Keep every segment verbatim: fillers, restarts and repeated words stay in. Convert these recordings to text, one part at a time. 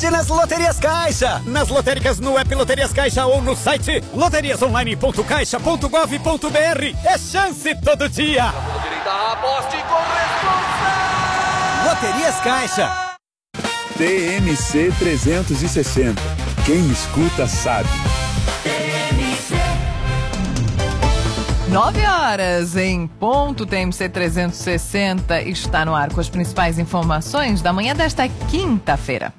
sorte nas Loterias Caixa. Nas lotéricas, no app Loterias Caixa ou no site loterias online ponto caixa ponto gov ponto br. É chance todo dia. Aposte com responsa. Loterias Caixa. T M C trezentos e sessenta. Quem escuta sabe. Nove horas em ponto, T M C trezentos e sessenta está no ar com as principais informações da manhã desta quinta-feira.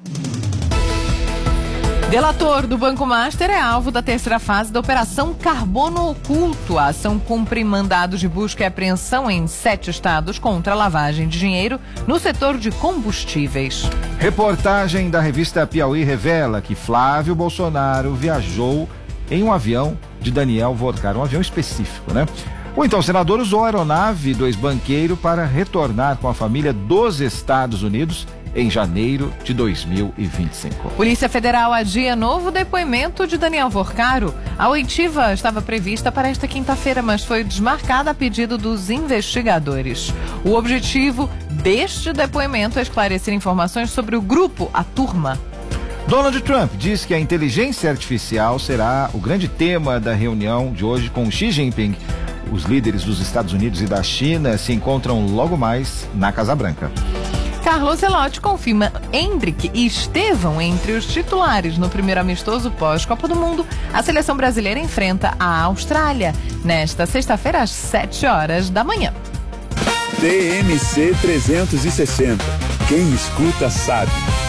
Delator do Banco Master é alvo da terceira fase da Operação Carbono Oculto. A ação cumpre mandados de busca e apreensão em sete estados contra a lavagem de dinheiro no setor de combustíveis. Reportagem da revista Piauí revela que Flávio Bolsonaro viajou em um avião de Daniel Vorcar, um avião específico, né? O então senador usou a aeronave do ex-banqueiro para retornar com a família dos Estados Unidos em janeiro de dois mil e vinte e cinco. Polícia Federal adia novo depoimento de Daniel Vorcaro. A oitiva estava prevista para esta quinta-feira, mas foi desmarcada a pedido dos investigadores. O objetivo deste depoimento é esclarecer informações sobre o grupo A Turma. Donald Trump diz que a inteligência artificial será o grande tema da reunião de hoje com Xi Jinping. Os líderes dos Estados Unidos e da China se encontram logo mais na Casa Branca. Carlos Ancelotti confirma Endrick e Estevão entre os titulares no primeiro amistoso pós-Copa do Mundo. A seleção brasileira enfrenta a Austrália nesta sexta-feira às sete horas da manhã. T M C trezentos e sessenta. Quem escuta sabe.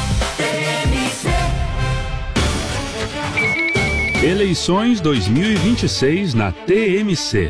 Eleições dois mil e vinte e seis na T M C.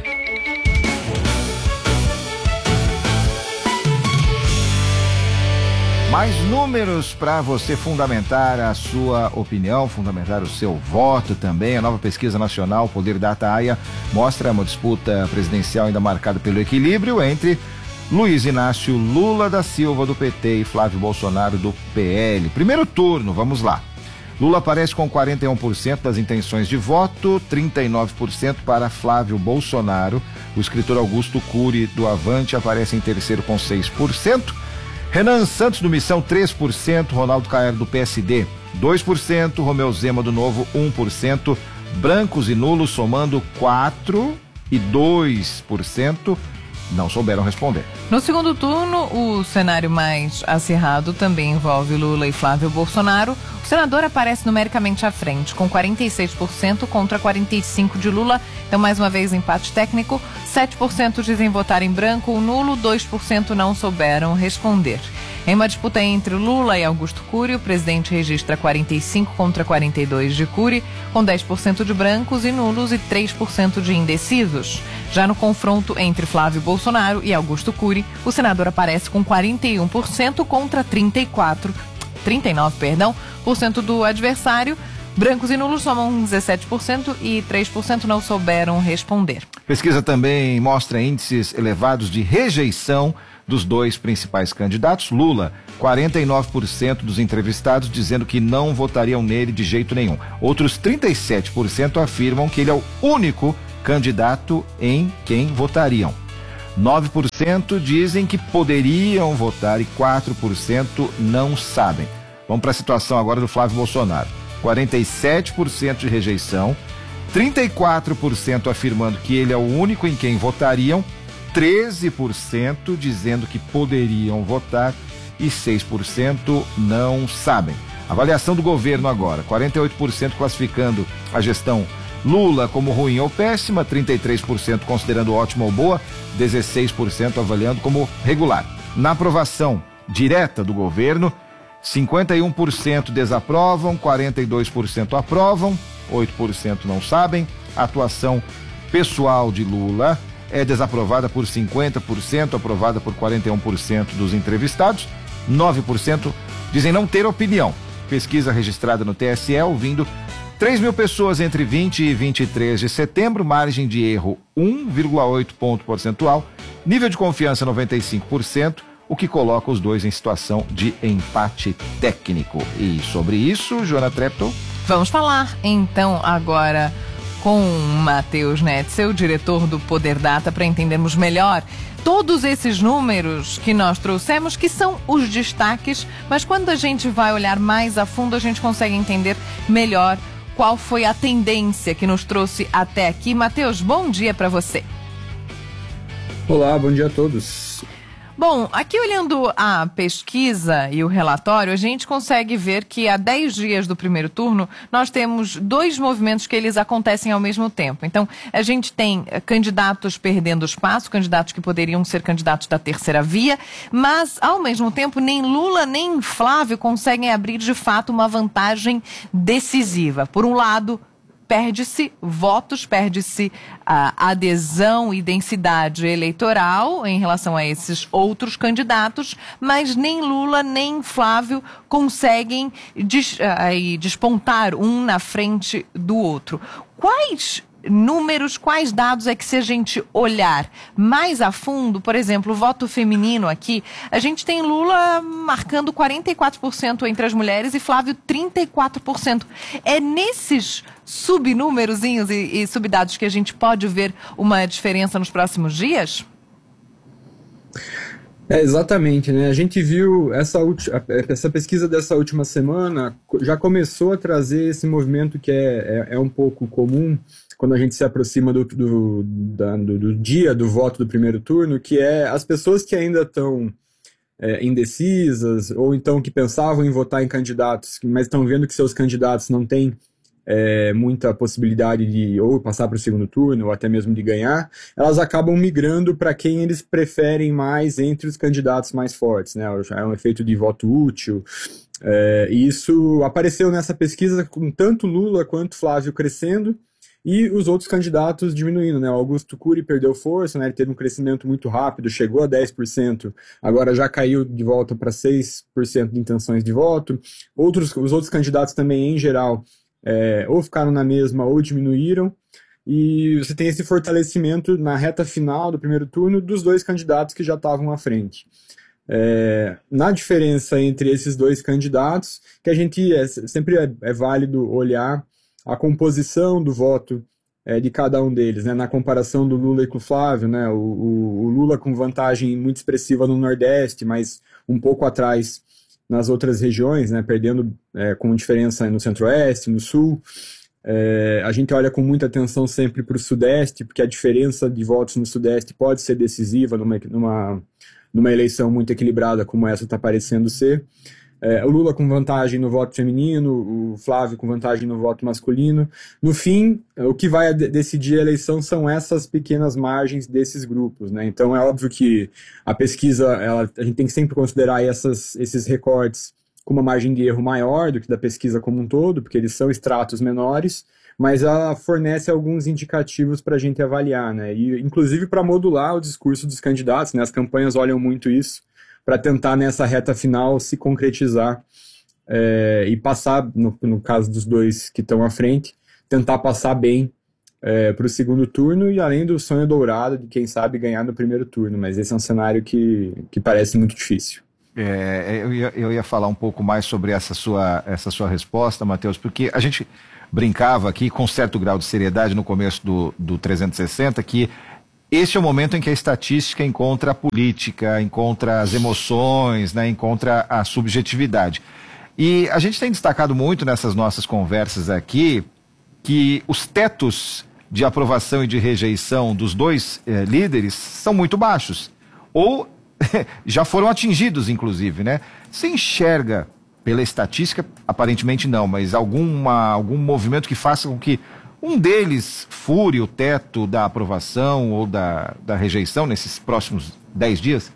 Mais números para você fundamentar a sua opinião, fundamentar o seu voto também. A nova pesquisa nacional Poder Data A I A mostra uma disputa presidencial ainda marcada pelo equilíbrio entre Luiz Inácio Lula da Silva do P T e Flávio Bolsonaro do P L. Primeiro turno, vamos lá. Lula aparece com quarenta e um por cento das intenções de voto, trinta e nove por cento para Flávio Bolsonaro. O escritor Augusto Cury do Avante aparece em terceiro com seis por cento. Renan Santos do Missão, três por cento. Ronaldo Caiado do P S D, dois por cento. Romeu Zema do Novo, um por cento. Brancos e nulos somando quatro por cento e dois por cento. Não souberam responder. No segundo turno, o cenário mais acirrado também envolve Lula e Flávio Bolsonaro. O senador aparece numericamente à frente, com quarenta e seis por cento contra quarenta e cinco por cento de Lula. Então, mais uma vez, empate técnico. sete por cento dizem votar em branco ou nulo, dois por cento não souberam responder. Em uma disputa entre Lula e Augusto Cury, o presidente registra quarenta e cinco contra quarenta e dois de Cury, com dez por cento de brancos e nulos e três por cento de indecisos. Já no confronto entre Flávio Bolsonaro e Augusto Cury, o senador aparece com quarenta e um por cento contra trinta e quatro, trinta e nove, perdão, por cento do adversário. Brancos e nulos somam dezessete por cento e três por cento não souberam responder. Pesquisa também mostra índices elevados de rejeição dos dois principais candidatos. Lula, quarenta e nove por cento dos entrevistados dizendo que não votariam nele de jeito nenhum. Outros trinta e sete por cento afirmam que ele é o único candidato em quem votariam. nove por cento dizem que poderiam votar e quatro por cento não sabem. Vamos para a situação agora do Flávio Bolsonaro. quarenta e sete por cento de rejeição, trinta e quatro por cento afirmando que ele é o único em quem votariam, treze por cento dizendo que poderiam votar e seis por cento não sabem. Avaliação do governo agora, quarenta e oito por cento classificando a gestão Lula como ruim ou péssima, trinta e três por cento considerando ótima ou boa, dezesseis por cento avaliando como regular. Na aprovação direta do governo, cinquenta e um por cento desaprovam, quarenta e dois por cento aprovam, oito por cento não sabem. A atuação pessoal de Lula é desaprovada por cinquenta por cento, aprovada por quarenta e um por cento dos entrevistados, nove por cento dizem não ter opinião. Pesquisa registrada no T S E, ouvindo três mil pessoas entre vinte e vinte e três de setembro, margem de erro um vírgula oito ponto percentual, nível de confiança noventa e cinco por cento, o que coloca os dois em situação de empate técnico. E sobre isso, Joana Treptow. Vamos falar então agora com Matheus Netzel, diretor do Poder Data, para entendermos melhor todos esses números que nós trouxemos, que são os destaques, mas quando a gente vai olhar mais a fundo, a gente consegue entender melhor qual foi a tendência que nos trouxe até aqui. Matheus, bom dia para você. Olá, bom dia a todos. Bom, aqui olhando a pesquisa e o relatório, a gente consegue ver que há dez dias do primeiro turno, nós temos dois movimentos que eles acontecem ao mesmo tempo. Então, a gente tem candidatos perdendo espaço, candidatos que poderiam ser candidatos da terceira via, mas, ao mesmo tempo, nem Lula nem Flávio conseguem abrir, de fato, uma vantagem decisiva. Por um lado, perde-se votos, perde-se a adesão e densidade eleitoral em relação a esses outros candidatos, mas nem Lula nem Flávio conseguem des, aí, despontar um na frente do outro. Quais números, quais dados é que, se a gente olhar mais a fundo, por exemplo, o voto feminino aqui, a gente tem Lula marcando quarenta e quatro por cento entre as mulheres e Flávio trinta e quatro por cento. É nesses subnúmerozinhos e, e subdados que a gente pode ver uma diferença nos próximos dias? É, exatamente, né? A gente viu essa, essa pesquisa dessa última semana, já começou a trazer esse movimento que é, é, é um pouco comum quando a gente se aproxima do, do, da, do, do dia do voto do primeiro turno, que é as pessoas que ainda estão é, indecisas, ou então que pensavam em votar em candidatos, mas estão vendo que seus candidatos não têm É, muita possibilidade de ou passar para o segundo turno, ou até mesmo de ganhar, elas acabam migrando para quem eles preferem mais entre os candidatos mais fortes, né? É um efeito de voto útil. É, e isso apareceu nessa pesquisa com tanto Lula quanto Flávio crescendo e os outros candidatos diminuindo, né? O Augusto Cury perdeu força, né? Ele teve um crescimento muito rápido, chegou a dez por cento, agora já caiu de volta para seis por cento de intenções de voto. Outros, os outros candidatos também, em geral, É, ou ficaram na mesma ou diminuíram, e você tem esse fortalecimento na reta final do primeiro turno dos dois candidatos que já estavam à frente. É, na diferença entre esses dois candidatos, que a gente é, sempre é, é válido olhar a composição do voto é, de cada um deles, né, na comparação do Lula e com o Flávio, né, o, o, o Lula com vantagem muito expressiva no Nordeste, mas um pouco atrás nas outras regiões, né, perdendo é, com diferença no Centro-Oeste, no Sul. É, a gente olha com muita atenção sempre para o Sudeste, porque a diferença de votos no Sudeste pode ser decisiva numa, numa, numa eleição muito equilibrada como essa está parecendo ser. É, o Lula com vantagem no voto feminino, o Flávio com vantagem no voto masculino. No fim, o que vai decidir a eleição são essas pequenas margens desses grupos, né? Então é óbvio que a pesquisa, ela, a gente tem que sempre considerar essas, esses recortes com uma margem de erro maior do que da pesquisa como um todo, porque eles são estratos menores, mas ela fornece alguns indicativos para a gente avaliar, né? E, inclusive para modular o discurso dos candidatos, né? As campanhas olham muito isso, para tentar nessa reta final se concretizar é, e passar, no, no caso dos dois que estão à frente, tentar passar bem é, para o segundo turno, e além do sonho dourado de quem sabe ganhar no primeiro turno, mas esse é um cenário que, que parece muito difícil. É, eu, ia, eu ia falar um pouco mais sobre essa sua, essa sua resposta, Matheus, porque a gente brincava aqui com certo grau de seriedade no começo do, do trezentos e sessenta, que este é o momento em que a estatística encontra a política, encontra as emoções, né, encontra a subjetividade. E a gente tem destacado muito nessas nossas conversas aqui que os tetos de aprovação e de rejeição dos dois eh, líderes são muito baixos. Ou já foram atingidos, inclusive, né? Você enxerga, pela estatística, aparentemente não, mas alguma, algum movimento que faça com que um deles fure o teto da aprovação ou da, da rejeição nesses próximos dez dias?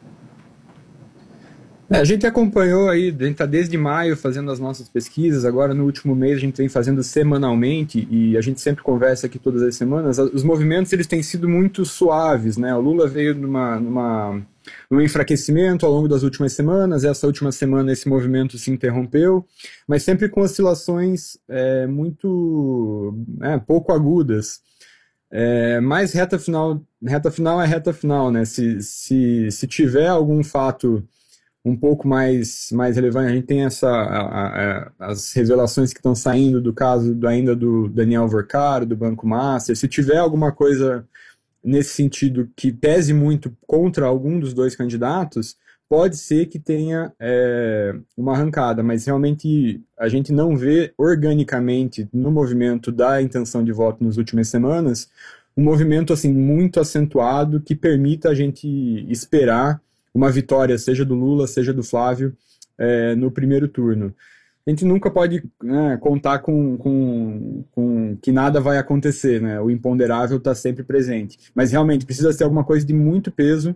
É, a gente acompanhou aí, a gente está desde maio fazendo as nossas pesquisas, agora no último mês a gente vem fazendo semanalmente, e a gente sempre conversa aqui todas as semanas. Os movimentos, eles têm sido muito suaves, né? O Lula veio numa, numa, num enfraquecimento ao longo das últimas semanas, essa última semana esse movimento se interrompeu, mas sempre com oscilações é, muito é, pouco agudas. É, mas reta final, reta final é reta final, né? Se, se, se tiver algum fato, um pouco mais, mais relevante, a gente tem essa, a, a, as revelações que estão saindo do caso do, ainda do Daniel Vercaro, do Banco Master. Se tiver alguma coisa nesse sentido que pese muito contra algum dos dois candidatos, pode ser que tenha é, uma arrancada, mas realmente a gente não vê organicamente no movimento da intenção de voto nas últimas semanas um movimento assim muito acentuado que permita a gente esperar uma vitória, seja do Lula, seja do Flávio, é, no primeiro turno. A gente nunca pode, né, contar com, com, com que nada vai acontecer, né? O imponderável está sempre presente. Mas realmente precisa ser alguma coisa de muito peso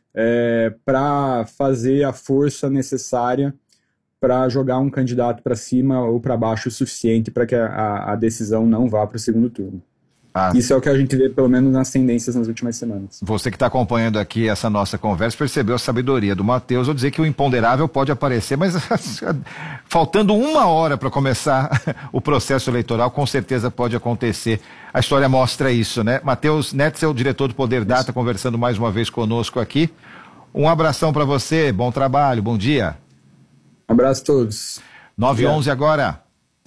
é, para fazer a força necessária para jogar um candidato para cima ou para baixo o suficiente para que a, a decisão não vá para o segundo turno. Ah. Isso é o que a gente vê, pelo menos, nas tendências nas últimas semanas. Você que está acompanhando aqui essa nossa conversa percebeu a sabedoria do Matheus ao dizer que o imponderável pode aparecer, mas faltando uma hora para começar o processo eleitoral, com certeza pode acontecer. A história mostra isso, né? Matheus Netzel, diretor do Poder Data, isso. Conversando mais uma vez conosco aqui. Um abração para você, bom trabalho, bom dia. Um abraço a todos. nove e onze agora.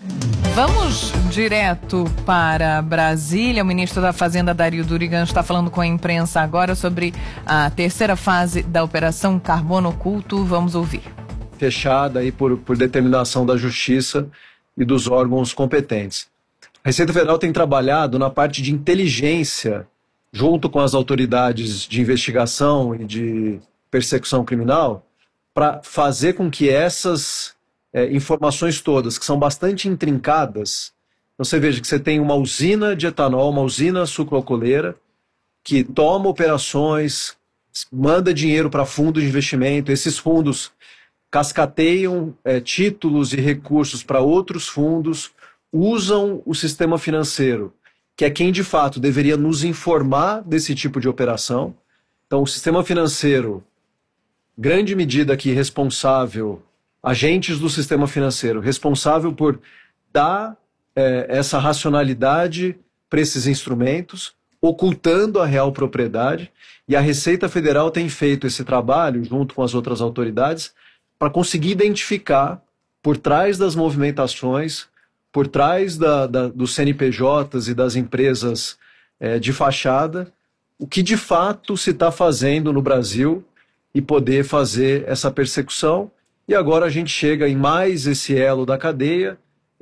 Vamos direto para Brasília. O ministro da Fazenda, Dario Durigan, está falando com a imprensa agora sobre a terceira fase da Operação Carbono Oculto. Vamos ouvir. Fechada aí por, por determinação da Justiça e dos órgãos competentes. A Receita Federal tem trabalhado na parte de inteligência, junto com as autoridades de investigação e de persecução criminal, para fazer com que essas É, informações todas, que são bastante intrincadas. Você veja que você tem uma usina de etanol, uma usina sucroalcooleira, que toma operações, manda dinheiro para fundos de investimento, esses fundos cascateiam é, títulos e recursos para outros fundos, usam o sistema financeiro, que é quem de fato deveria nos informar desse tipo de operação. Então o sistema financeiro, grande medida aqui responsável, agentes do sistema financeiro, responsável por dar é, essa racionalidade para esses instrumentos, ocultando a real propriedade, e a Receita Federal tem feito esse trabalho, junto com as outras autoridades, para conseguir identificar, por trás das movimentações, por trás da, da, dos C N P Js e das empresas é, de fachada, o que de fato se está fazendo no Brasil e poder fazer essa persecução. E agora a gente chega em mais esse elo da cadeia,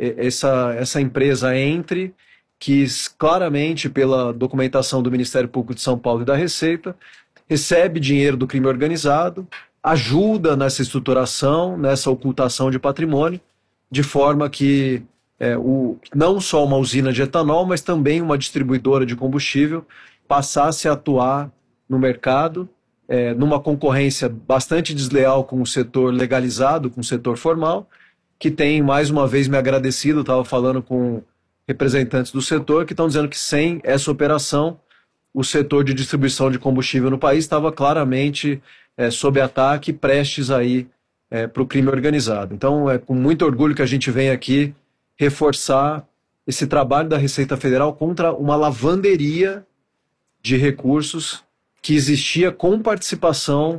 essa, essa empresa Entre, que claramente, pela documentação do Ministério Público de São Paulo e da Receita, recebe dinheiro do crime organizado, ajuda nessa estruturação, nessa ocultação de patrimônio, de forma que é, o, não só uma usina de etanol, mas também uma distribuidora de combustível passasse a atuar no mercado, É, numa concorrência bastante desleal com o setor legalizado, com o setor formal, que tem, mais uma vez, me agradecido, estava falando com representantes do setor, que estão dizendo que sem essa operação, o setor de distribuição de combustível no país estava claramente é, sob ataque, prestes aí é, para o crime organizado. Então, é com muito orgulho que a gente vem aqui reforçar esse trabalho da Receita Federal contra uma lavanderia de recursos que existia com participação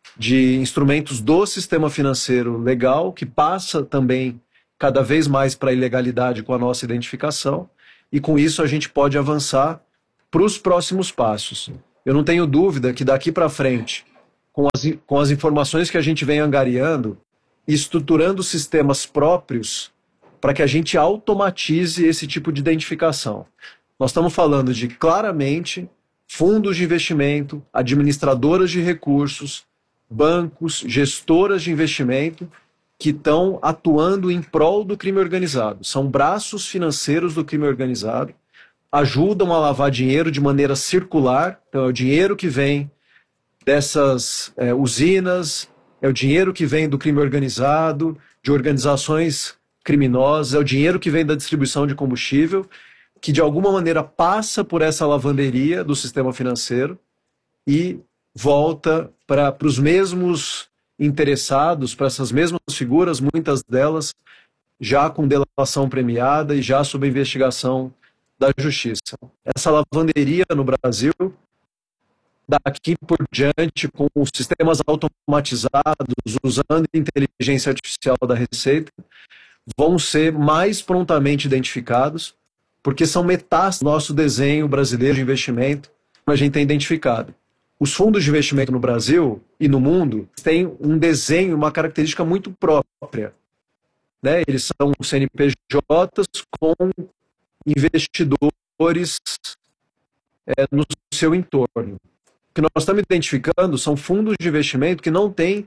de instrumentos do sistema financeiro legal, que passa também cada vez mais para a ilegalidade com a nossa identificação, e com isso a gente pode avançar para os próximos passos. Eu não tenho dúvida que daqui para frente, com as, com as informações que a gente vem angariando, e estruturando sistemas próprios para que a gente automatize esse tipo de identificação. Nós estamos falando de, claramente, fundos de investimento, administradoras de recursos, bancos, gestoras de investimento que estão atuando em prol do crime organizado. São braços financeiros do crime organizado, ajudam a lavar dinheiro de maneira circular, então é o dinheiro que vem dessas é, usinas, é o dinheiro que vem do crime organizado, de organizações criminosas, é o dinheiro que vem da distribuição de combustível, que de alguma maneira passa por essa lavanderia do sistema financeiro e volta para os mesmos interessados, para essas mesmas figuras, muitas delas já com delação premiada e já sob investigação da Justiça. Essa lavanderia no Brasil daqui por diante, com os sistemas automatizados, usando inteligência artificial da Receita, vão ser mais prontamente identificados, porque são metástases do nosso desenho brasileiro de investimento que a gente tem identificado. Os fundos de investimento no Brasil e no mundo têm um desenho, uma característica muito própria, né? Eles são C N P Js com investidores é, no seu entorno. O que nós estamos identificando são fundos de investimento que não têm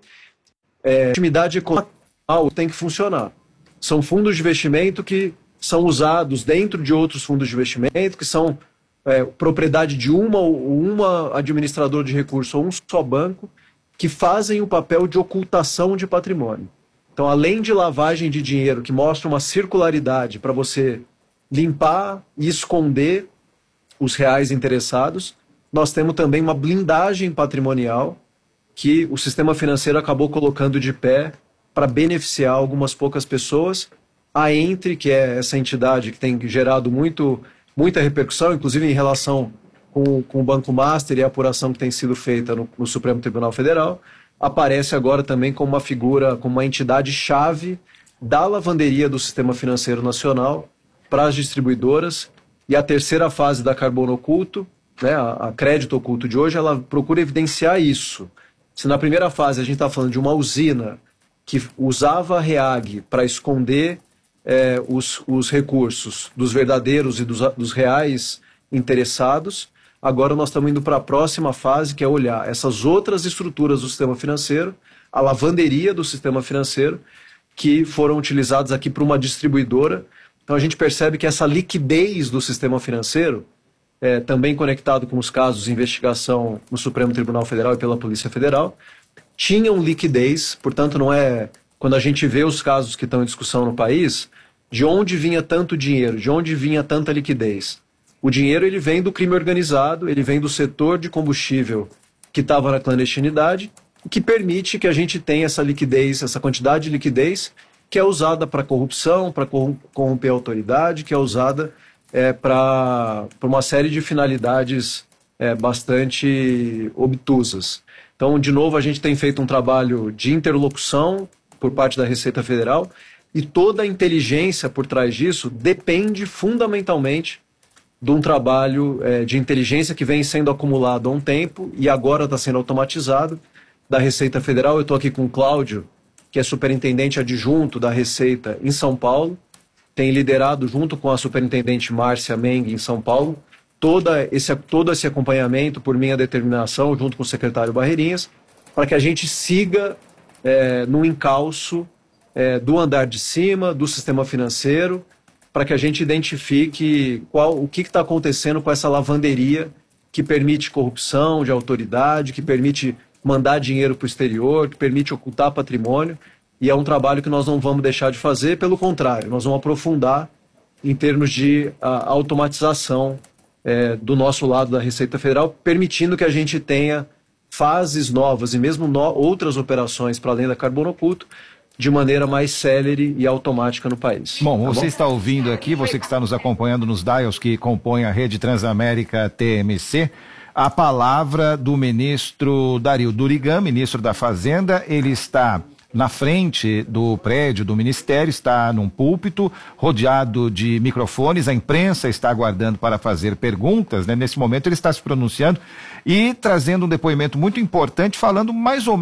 é, intimidade econômica, tem que funcionar. São fundos de investimento que são usados dentro de outros fundos de investimento, que são é, propriedade de uma ou uma administradora de recursos ou um só banco, que fazem o papel de ocultação de patrimônio. Então, além de lavagem de dinheiro, que mostra uma circularidade para você limpar e esconder os reais interessados, nós temos também uma blindagem patrimonial que o sistema financeiro acabou colocando de pé para beneficiar algumas poucas pessoas. A Entre, que é essa entidade que tem gerado muito, muita repercussão, inclusive em relação com, com o Banco Master e a apuração que tem sido feita no, no Supremo Tribunal Federal, aparece agora também como uma figura, como uma entidade-chave da lavanderia do sistema financeiro nacional para as distribuidoras. E a terceira fase da Carbono Oculto, né, a, a crédito oculto de hoje, ela procura evidenciar isso. Se na primeira fase a gente está falando de uma usina que usava a REAG para esconder é, os, os recursos dos verdadeiros e dos, dos reais interessados, agora nós estamos indo para a próxima fase, que é olhar essas outras estruturas do sistema financeiro, a lavanderia do sistema financeiro, que foram utilizadas aqui por uma distribuidora. Então a gente percebe que essa liquidez do sistema financeiro, é, também conectado com os casos de investigação no Supremo Tribunal Federal e pela Polícia Federal, tinham liquidez, portanto não é, quando a gente vê os casos que estão em discussão no país, de onde vinha tanto dinheiro, de onde vinha tanta liquidez. O dinheiro ele vem do crime organizado, ele vem do setor de combustível que estava na clandestinidade, e que permite que a gente tenha essa liquidez, essa quantidade de liquidez, que é usada para corrupção, para corromper a autoridade, que é usada é, para uma série de finalidades é, bastante obtusas. Então, de novo, a gente tem feito um trabalho de interlocução por parte da Receita Federal, e toda a inteligência por trás disso depende fundamentalmente de um trabalho é, de inteligência que vem sendo acumulado há um tempo e agora está sendo automatizado da Receita Federal. Eu estou aqui com o Cláudio, que é superintendente adjunto da Receita em São Paulo, tem liderado junto com a superintendente Márcia Meng em São Paulo, toda esse, todo esse acompanhamento por minha determinação, junto com o secretário Barreirinhas, para que a gente siga é, no encalço é, do andar de cima, do sistema financeiro, para que a gente identifique qual, o que está acontecendo com essa lavanderia que permite corrupção de autoridade, que permite mandar dinheiro para o exterior, que permite ocultar patrimônio, e é um trabalho que nós não vamos deixar de fazer, pelo contrário, nós vamos aprofundar em termos de a, automatização é, do nosso lado da Receita Federal, permitindo que a gente tenha fases novas e mesmo no, outras operações para além da Carbono Oculto, de maneira mais célere e automática no país. Bom, tá você bom? está ouvindo aqui, você que está nos acompanhando nos dials que compõem a rede Transamérica T M C, a palavra do ministro Dario Durigan, ministro da Fazenda. Ele está na frente do prédio do Ministério, está num púlpito, rodeado de microfones, a imprensa está aguardando para fazer perguntas, né? Nesse momento ele está se pronunciando e trazendo um depoimento muito importante, falando mais ou menos